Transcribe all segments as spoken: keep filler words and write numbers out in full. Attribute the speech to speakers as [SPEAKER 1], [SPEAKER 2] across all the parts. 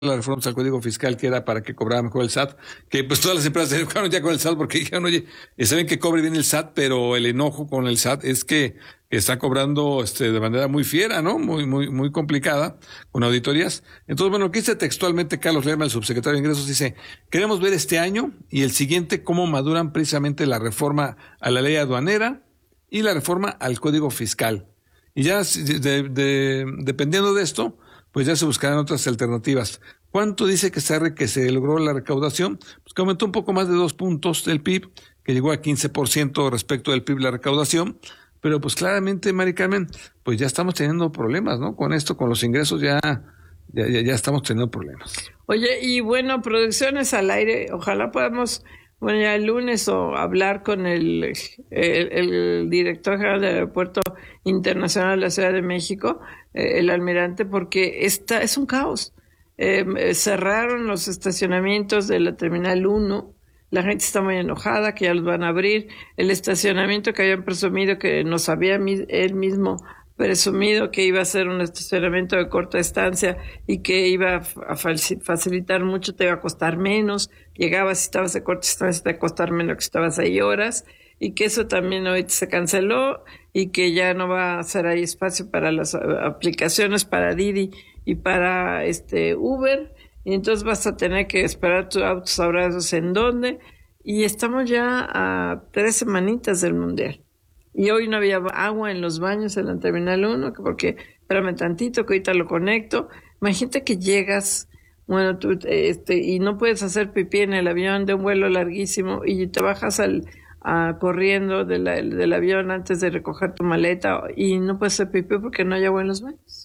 [SPEAKER 1] la reforma al Código Fiscal, que era para que cobrara mejor el S A T, que pues todas las empresas se enojaron ya con el S A T porque dijeron, oye, saben que cobre bien el S A T, pero el enojo con el S A T es que está cobrando este de manera muy fiera, ¿no? Muy, muy, muy complicada, con auditorías. Entonces, bueno, lo que dice textualmente Carlos Lerma, el subsecretario de Ingresos, dice, queremos ver este año y el siguiente cómo maduran precisamente la reforma a la ley aduanera y la reforma al Código Fiscal. Y ya, de, de, dependiendo de esto, pues ya se buscarán otras alternativas. ¿Cuánto dice que se, que se logró la recaudación? Pues que aumentó un poco más de dos puntos del P I B, que llegó a quince por ciento respecto del P I B la recaudación, pero pues claramente, Mari Carmen, pues ya estamos teniendo problemas, ¿no? Con esto, con los ingresos ya, ya, ya, ya estamos teniendo problemas.
[SPEAKER 2] Oye, y bueno, producciones al aire, ojalá podamos, bueno, ya el lunes o hablar con el, el, el director general del Aeropuerto Internacional de la Ciudad de México, eh, el almirante, porque esta es un caos. Eh, cerraron los estacionamientos de la Terminal uno, la gente está muy enojada que ya los van a abrir, el estacionamiento que habían presumido, que nos había él mismo presumido que iba a ser un estacionamiento de corta estancia y que iba a facilitar mucho, te iba a costar menos, llegabas si estabas de corta estancia te iba a costar menos que estabas ahí horas, y que eso también hoy se canceló y que ya no va a ser ahí espacio para las aplicaciones para Didi y para este Uber, y entonces vas a tener que esperar tus autos, sabrás en dónde, y estamos ya a tres semanitas del Mundial. Y hoy no había agua en los baños en la Terminal uno, porque, espérame tantito, que ahorita lo conecto. Imagínate que llegas, bueno, tú, este, y no puedes hacer pipí en el avión de un vuelo larguísimo, y te bajas al a, corriendo de la, del avión antes de recoger tu maleta, y no puedes hacer pipí porque no hay agua en los baños.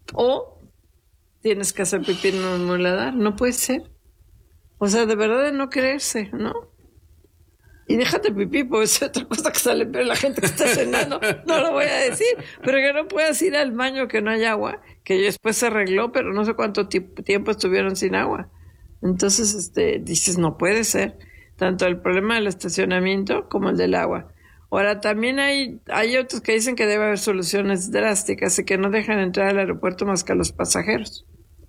[SPEAKER 2] O tienes que hacer pipí en un muladar, no puede ser. O sea, de verdad de no creerse, ¿no? Y déjate pipí, pues es otra cosa que sale, pero la gente que está cenando, no lo voy a decir, pero que no puedas ir al baño que no hay agua, que después se arregló, pero no sé cuánto tiempo estuvieron sin agua. Entonces, este, dices, no puede ser, tanto el problema del estacionamiento como el del agua. Ahora, también hay, hay otros que dicen que debe haber soluciones drásticas y que no dejan entrar al aeropuerto más que a los pasajeros.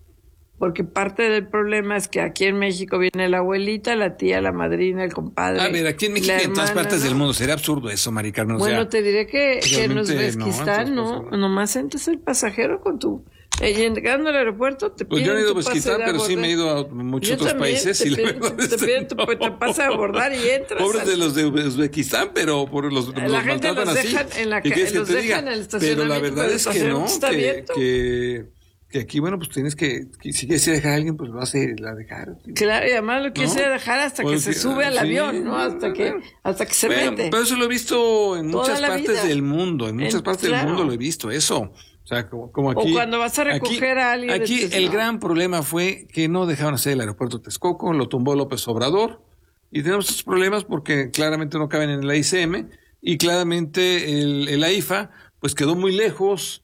[SPEAKER 2] Porque parte del problema es que aquí en México viene la abuelita, la tía, la madrina, el compadre.
[SPEAKER 1] A ver, aquí en México y en todas partes ¿no? del mundo. Sería absurdo eso, Mari Carmen.
[SPEAKER 2] Bueno,
[SPEAKER 1] o sea,
[SPEAKER 2] te diré que, que en Uzbekistán, no, no, nomás entras el pasajero con tu... Eh, llegando al aeropuerto te
[SPEAKER 1] pues
[SPEAKER 2] piden
[SPEAKER 1] yo no he ido
[SPEAKER 2] tu
[SPEAKER 1] a Uzbekistán, pero
[SPEAKER 2] de
[SPEAKER 1] sí me he ido a muchos
[SPEAKER 2] yo
[SPEAKER 1] otros
[SPEAKER 2] también,
[SPEAKER 1] países.
[SPEAKER 2] Te
[SPEAKER 1] y
[SPEAKER 2] piden,
[SPEAKER 1] la
[SPEAKER 2] te piden tu,
[SPEAKER 1] no.
[SPEAKER 2] te pasa a abordar y entras.
[SPEAKER 1] Pobres
[SPEAKER 2] al...
[SPEAKER 1] de los de Uzbekistán, pero por los,
[SPEAKER 2] la
[SPEAKER 1] los
[SPEAKER 2] gente
[SPEAKER 1] maltratan
[SPEAKER 2] los
[SPEAKER 1] así.
[SPEAKER 2] dejan en la
[SPEAKER 1] ¿Qué quieres que
[SPEAKER 2] los
[SPEAKER 1] te
[SPEAKER 2] dejan
[SPEAKER 1] diga?
[SPEAKER 2] en el estacionamiento.
[SPEAKER 1] Pero la verdad es que no,
[SPEAKER 2] está
[SPEAKER 1] que, que, que aquí, bueno, pues tienes que, que si quieres ir a dejar a alguien, pues vas a ir a dejar.
[SPEAKER 2] Claro, y además lo quieres
[SPEAKER 1] ¿no?
[SPEAKER 2] ir a dejar hasta
[SPEAKER 1] Porque,
[SPEAKER 2] que se sube al
[SPEAKER 1] sí,
[SPEAKER 2] avión, ¿no? Hasta que, hasta que se
[SPEAKER 1] bueno,
[SPEAKER 2] mete.
[SPEAKER 1] Pero eso lo he visto en
[SPEAKER 2] Toda
[SPEAKER 1] muchas partes
[SPEAKER 2] vida.
[SPEAKER 1] del mundo, en muchas
[SPEAKER 2] en,
[SPEAKER 1] partes
[SPEAKER 2] claro.
[SPEAKER 1] del mundo lo he visto, eso. O sea, como, como aquí.
[SPEAKER 2] O cuando vas a recoger
[SPEAKER 1] aquí,
[SPEAKER 2] a alguien.
[SPEAKER 1] Aquí
[SPEAKER 2] de
[SPEAKER 1] el
[SPEAKER 2] no.
[SPEAKER 1] gran problema fue que no dejaron hacer el aeropuerto de Texcoco, lo tumbó López Obrador, y tenemos estos problemas porque claramente no caben en el A I C M, y claramente el, el A I F A, pues quedó muy lejos,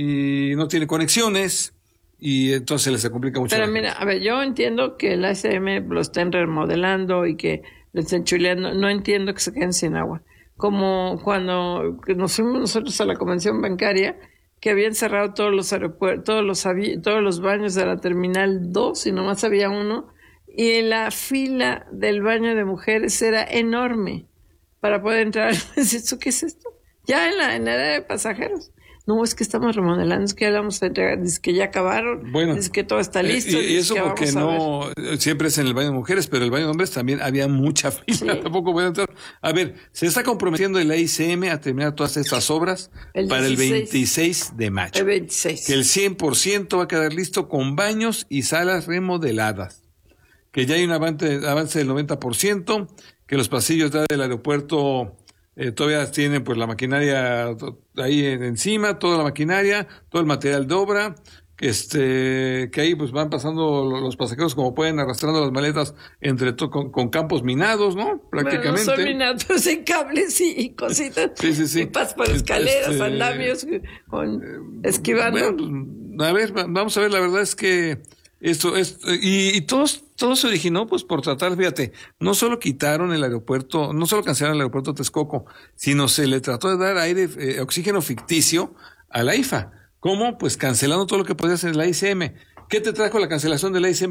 [SPEAKER 1] y no tiene conexiones, y entonces se les complica mucho.
[SPEAKER 2] Pero mira, a ver, yo entiendo que el A S M lo estén remodelando y que lo estén chuleando, no entiendo que se queden sin agua. Como cuando nos fuimos nosotros a la convención bancaria, que habían cerrado todos los aeropuertos, todos los avi- todos los baños de la Terminal dos y nomás había uno, y la fila del baño de mujeres era enorme para poder entrar. ¿Eso qué es esto? Ya en la, en la área de pasajeros. No, es que estamos remodelando, es que ya vamos a entregar, dice que ya acabaron,
[SPEAKER 1] bueno,
[SPEAKER 2] dice que todo está listo.
[SPEAKER 1] Eh, y, y eso
[SPEAKER 2] que
[SPEAKER 1] porque no, siempre es en el baño de mujeres, pero el baño de hombres también había mucha fila, sí. Tampoco voy a entrar. A ver, se está comprometiendo el A I C M a terminar todas estas obras el para el veintiséis de mayo.
[SPEAKER 2] El veintiséis.
[SPEAKER 1] Que el cien por ciento va a quedar listo con baños y salas remodeladas. Que ya hay un avance, avance del noventa por ciento, que los pasillos del aeropuerto... Eh, todavía tienen pues la maquinaria ahí encima, toda la maquinaria, todo el material de obra, que este, que ahí pues van pasando los pasajeros como pueden, arrastrando las maletas entre to- con, con campos minados, ¿no? Prácticamente.
[SPEAKER 2] Bueno, no son minados, sin cables y, y cositas.
[SPEAKER 1] Sí, sí, sí.
[SPEAKER 2] Y pasas por escaleras,
[SPEAKER 1] este,
[SPEAKER 2] andamios, con, eh, esquivando.
[SPEAKER 1] Bueno, pues, a ver, vamos a ver, la verdad es que esto es, y, y todos, todo se originó pues por tratar, fíjate, no solo quitaron el aeropuerto, no solo cancelaron el aeropuerto de Texcoco, sino se le trató de dar aire, eh, oxígeno ficticio a la I F A. ¿Cómo? Pues cancelando todo lo que podía hacer el A I C M. ¿Qué te trajo la cancelación de la I C M?